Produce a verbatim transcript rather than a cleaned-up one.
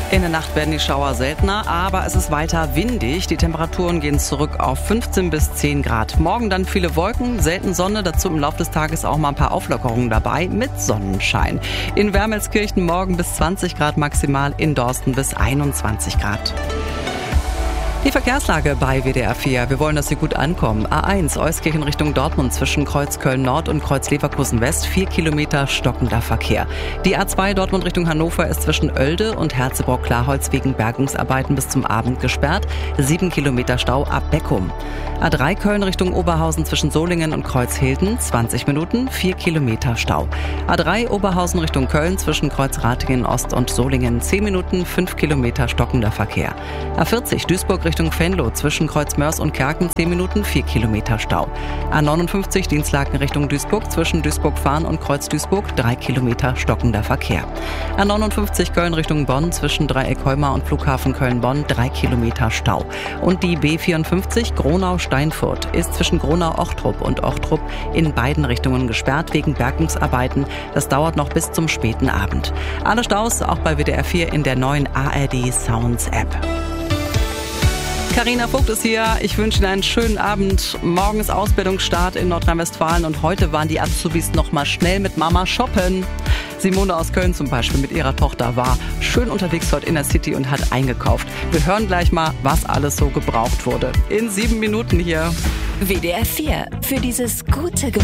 In der Nacht werden die Schauer seltener, aber es ist weiter windig. Die Temperaturen gehen zurück auf fünfzehn bis zehn Grad. Morgen dann viele Wolken, selten Sonne, dazu im Laufe des Tages auch mal ein paar Auflockerungen dabei mit Sonnenschein. In Wermelskirchen morgen bis zwanzig Grad maximal, in Dorsten bis einundzwanzig Grad. Die Verkehrslage bei W D R vier. Wir wollen, dass Sie gut ankommen. A eins, Euskirchen Richtung Dortmund zwischen Kreuz Köln-Nord und Kreuz Leverkusen-West. Vier Kilometer stockender Verkehr. Die A zwei Dortmund Richtung Hannover ist zwischen Oelde und Herzebrock-Klarholz wegen Bergungsarbeiten bis zum Abend gesperrt. Sieben Kilometer Stau ab Beckum. A drei Köln Richtung Oberhausen zwischen Solingen und Kreuz-Hilden. zwanzig Minuten, vier Kilometer Stau. A drei Oberhausen Richtung Köln zwischen Kreuz-Ratingen Ost und Solingen. zehn Minuten, fünf Kilometer stockender Verkehr. A vierzig Duisburg Richtung Venlo zwischen Kreuzmörs und Kerken zehn Minuten, vier Kilometer Stau. A neunundfünfzig Dienstlaken Richtung Duisburg zwischen Duisburg-Fahn und Kreuz-Duisburg drei Kilometer stockender Verkehr. A neunundfünfzig Köln Richtung Bonn zwischen Dreieck Heuma und Flughafen Köln-Bonn drei Kilometer Stau. Und die B vierundfünfzig Gronau-Steinfurt ist zwischen Gronau-Ochtrup und Ochtrup in beiden Richtungen gesperrt wegen Bergungsarbeiten. Das dauert noch bis zum späten Abend. Alle Staus auch bei W D R vier in der neuen A R D Sounds App. Carina Vogt ist hier. Ich wünsche Ihnen einen schönen Abend. Morgen ist Ausbildungsstart in Nordrhein-Westfalen und heute waren die Azubis noch mal schnell mit Mama shoppen. Simone aus Köln zum Beispiel mit ihrer Tochter war schön unterwegs heute in der City und hat eingekauft. Wir hören gleich mal, was alles so gebraucht wurde. In sieben Minuten hier. W D R vier. Für dieses gute